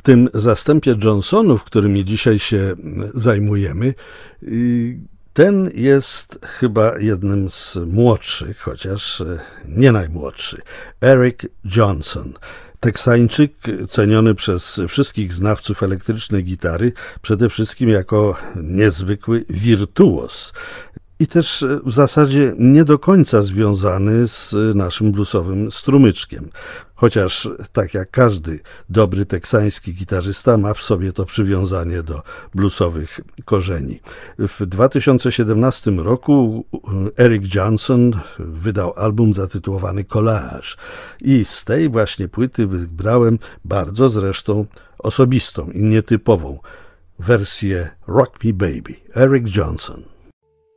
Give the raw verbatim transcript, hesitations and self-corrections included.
tym zastępie Johnsonów, którymi dzisiaj się zajmujemy, ten jest chyba jednym z młodszych, chociaż nie najmłodszy. Eric Johnson. Teksańczyk ceniony przez wszystkich znawców elektrycznej gitary, przede wszystkim jako niezwykły wirtuos. I też w zasadzie nie do końca związany z naszym bluesowym strumyczkiem. Chociaż tak jak każdy dobry teksański gitarzysta ma w sobie to przywiązanie do bluesowych korzeni. W dwa tysiące siedemnastym roku Eric Johnson wydał album zatytułowany Collage i z tej właśnie płyty wybrałem bardzo zresztą osobistą i nietypową wersję Rock Me Baby, Eric Johnson.